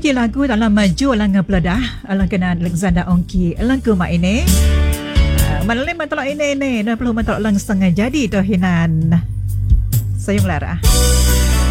je lagu dalam maju alang peledah alang kena Alexander Ongki alang ke mak ini. Malam mentolak ini 20 mentolak lang setengah jadi tu hinan. Sayang lara.